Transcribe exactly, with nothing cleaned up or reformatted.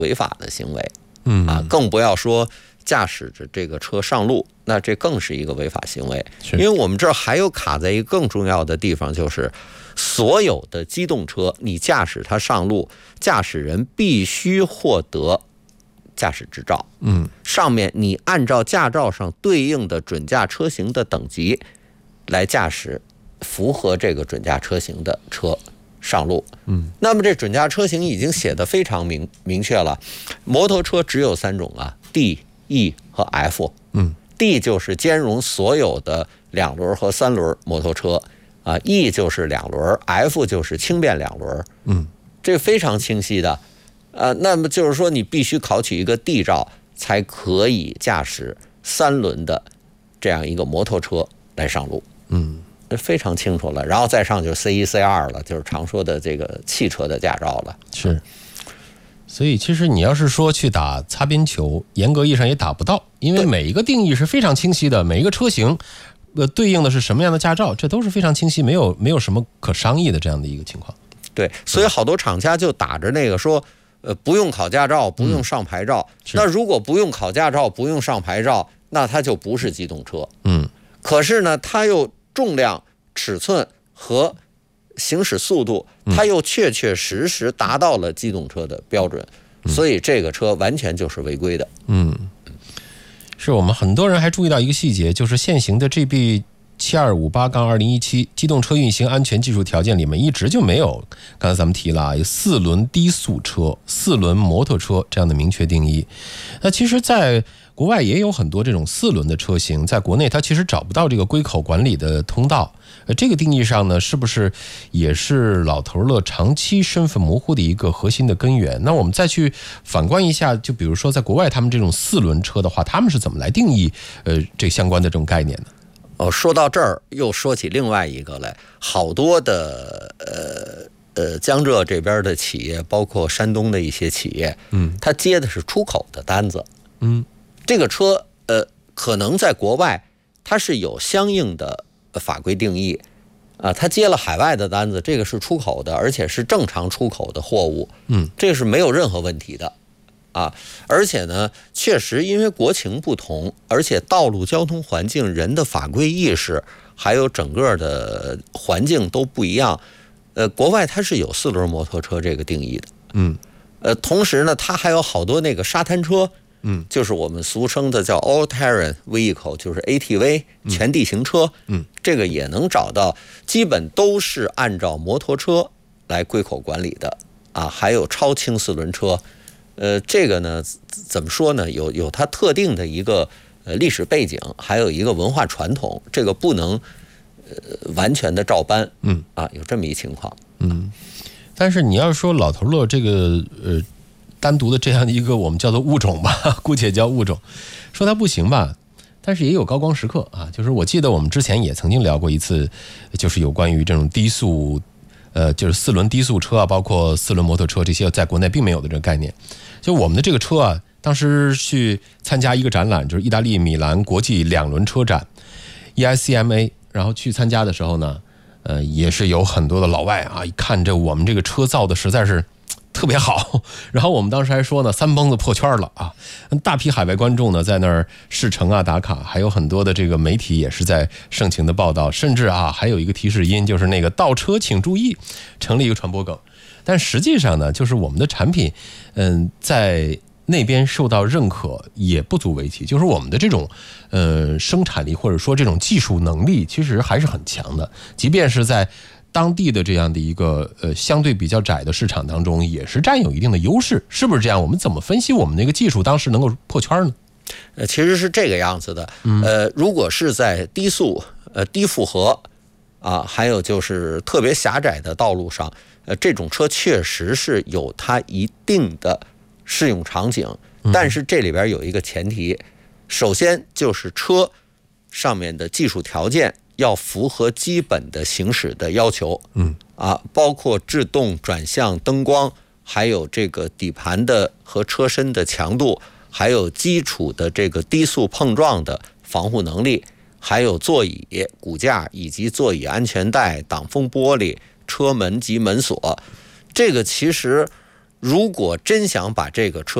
违法的行为， 嗯啊，更不要说驾驶着这个车上路，那这更是一个违法行为。因为我们这儿还有卡在一个更重要的地方，就是所有的机动车，你驾驶它上路，驾驶人必须获得驾驶执照， 嗯， 上面你按照驾照上对应的准驾车型的等级来驾驶符合这个准驾车型的车上路。 嗯， 那么这准驾车型已经写得非常明明确了，摩托车只有三种啊 ，D、E 和 F。 嗯 ，D 就是兼容所有的两轮和三轮摩托车啊 ，E 就是两轮 ，F 就是轻便两轮。 嗯， 这非常清晰的。呃，那么就是说，你必须考取一个 D 照，才可以驾驶三轮的这样一个摩托车来上路。 嗯， 非常清楚了。然后再上就是 C 一、C 二了，就是常说的这个汽车的驾照了。 是。所以其实你要是说去打擦边球，严格意义上也打不到，因为每一个定义是非常清晰的，每一个车型呃对应的是什么样的驾照，这都是非常清晰，没有没有什么可商议的这样的一个情况。 对，所以好多厂家就打着那个说，呃，不用考驾照，不用上牌照。嗯、那如果不用考驾照，不用上牌照，那它就不是机动车。 嗯。 可是呢，它又重量、尺寸和行驶速度，它又确确实实达到了机动车的标准，嗯、所以这个车完全就是违规的。 嗯，是我们很多人还注意到一个细节，就是现行的 G B七二五八杠二零一七机动车运行安全技术条件里面一直就没有，刚才咱们提了啊，有四轮低速车、四轮摩托车这样的明确定义。那其实在国外也有很多这种四轮的车型，在国内它其实找不到这个归口管理的通道。呃，这个定义上呢，是不是也是老头乐长期身份模糊的一个核心的根源？那我们再去反观一下，就比如说在国外他们这种四轮车的话，他们是怎么来定义呃这相关的这种概念呢？ 哦，说到这儿又说起另外一个来，好多的呃呃江浙这边的企业，包括山东的一些企业，嗯，他接的是出口的单子，嗯，这个车呃可能在国外它是有相应的法规定义啊，他接了海外的单子，这个是出口的，而且是正常出口的货物，嗯，这个是没有任何问题的。啊，而且呢，确实因为国情不同，而且道路交通环境、人的法规意识，还有整个的环境都不一样。呃，国外它是有四轮摩托车这个定义的，嗯，呃，同时呢，它还有好多那个沙滩车，嗯，就是我们俗称的叫 all terrain vehicle， 就是 A T V 全地形车，嗯，这个也能找到，基本都是按照摩托车来归口管理的啊，还有超轻四轮车。呃，这个呢，怎么说呢？有有它特定的一个呃历史背景，还有一个文化传统，这个不能呃完全的照搬，嗯啊，有这么一情况， 嗯。但是你要说老头乐这个呃单独的这样的一个我们叫做物种吧，姑且叫物种，说它不行吧，但是也有高光时刻啊。就是我记得我们之前也曾经聊过一次，就是有关于这种低速。呃，就是四轮低速车啊，包括四轮摩托车这些，在国内并没有的这个概念。就我们的这个车啊，当时去参加一个展览，就是意大利米兰国际两轮车展 E I C M A， 然后去参加的时候呢，呃，也是有很多的老外啊，一看这我们这个车造的实在是特别好，然后我们当时还说呢，三蹦子破圈了啊！大批海外观众呢在那儿试乘啊打卡，还有很多的这个媒体也是在盛情的报道，甚至啊还有一个提示音，就是那个倒车请注意，成了一个传播梗。但实际上呢，就是我们的产品，嗯，在那边受到认可也不足为奇，就是我们的这种呃生产力或者说这种技术能力，其实还是很强的，即便是在当地的这样的一个呃相对比较窄的市场当中，也是占有一定的优势，是不是这样？我们怎么分析我们那个技术当时能够破圈呢？ 呃，其实是这个样子的。呃，如果是在低速、呃低负荷啊，还有就是特别狭窄的道路上，呃，这种车确实是有它一定的适用场景，但是这里边有一个前提，首先就是车上面的技术条件要符合基本的行驶的要求，嗯啊，包括制动、转向、灯光，还有这个底盘的和车身的强度，还有基础的这个低速碰撞的防护能力，还有座椅、骨架以及座椅安全带、挡风玻璃、车门及门锁。这个其实如果真想把这个车